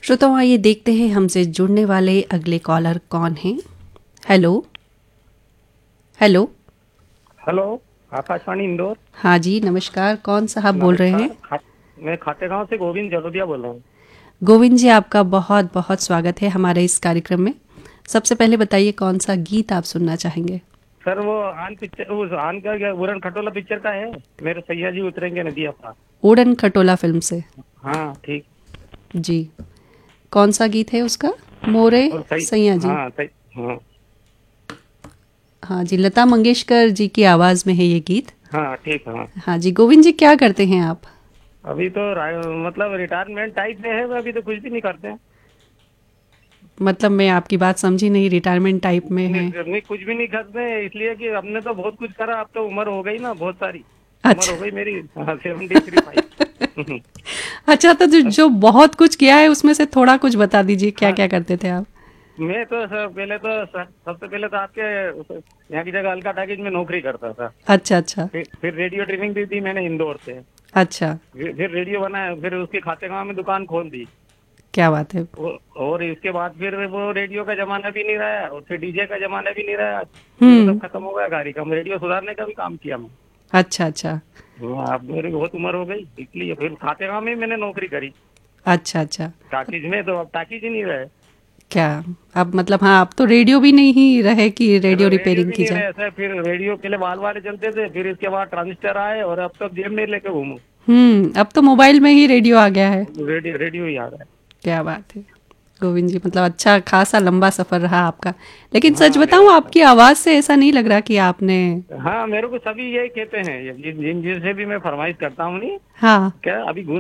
श्रोताओं, आइए देखते हैं हमसे जुड़ने वाले अगले कॉलर कौन हैं। Hello. Hello. Hello. Akashvani Indore. हाँ जी, नमस्कार। कौन साहब बोल रहे हैं? नमस्कार। मैं खातेगांव से गोविंद जलोदिया बोल रहा हूँ। गोविंद जी, आपका बहुत बहुत स्वागत है हमारे इस कार्यक्रम में। सबसे पहले बताइए, कौन सा गीत आप सुनना चाहेंगे? सर वो आन पिक्चर, उस आन का क्या उड़न खटोला पिक्चर का है। मेरे सैया जी उतरेंगे नदिया पार। उड़न खटोला फिल्म से। हाँ ठीक। जी। कौन सा गीत है उसका? मोरे और सही। सैया जी। हाँ सही। हाँ। हाँ जी, लता मंगेशकर जी की आवाज़ में है ये गीत। हाँ ठीक। हाँ हाँ जी, गोविंद जी क्या करते हैं आप? अभी तो मतलब रिटायरमेंट टाइप में है, अभी तो कुछ भी नहीं करते हैं। मतलब मैं आपकी बात समझी नहीं, रिटायरमेंट टाइप में है? नहीं कुछ भी नहीं करते हैं, इसलिए कि हमने तो बहुत कुछ करा। अब तो उम्र हो गई ना, बहुत सारी उम्र हो अच्छा। गई मेरी। 73 5। अच्छा, तो जो बहुत कुछ किया है उसमें से थोड़ा कुछ बता दीजिए, क्या हाँ। क्या करते थे आप? मैं तो सर पहले तो सबसे पहले तो आपके यहाँ की जगह अलका टाकीज में नौकरी करता था। अच्छा अच्छा। फिर रेडियो ट्रेनिंग दी थी मैंने इंदौर से। अच्छा। फिर रेडियो बनाया, फिर उसके खातेगांव में दुकान खोल दी। क्या बात है। और इसके बाद फिर वो रेडियो का जमाना भी नहीं रहा, और फिर डीजे का जमाना भी नहीं रहा। ये तो सब हम्म। खत्म हो गया कार्यक्रम। रेडियो सुधारने का भी काम किया मैं। अच्छा अच्छा। अब मेरी बहुत उम्र हो गई, इसलिए फिर खातेगांव में मैंने नौकरी करी अच्छा अच्छा। टाकीज में। तो अब टाकीज ही नहीं रहे। क्या? अब मतलब हाँ, अब तो रेडियो भी नहीं ही रहे कि रेडियो रेडियो रिपेयरिंग भी की नहीं जाए। रहे सर। फिर रेडियो पहले बाल वाले चलते थे, फिर इसके बाद ट्रांजिस्टर आए, और अब तक जेब में लेके घूमू। अब तो मोबाइल में ही रेडियो आ गया है। रेडियो रेडियो ही आ रहा क्या बात है। गोविंद जी, मतलब अच्छा खासा लंबा सफर रहा आपका। लेकिन है। सच हाँ बताऊं, मेरा। आपकी आवाज से ऐसा नहीं लग रहा कि आपने। हाँ मेरे को सभी यही कहते हैं, जिनसे भी मैं फरमाइश करता हूँ नहीं। हाँ। क्या अभी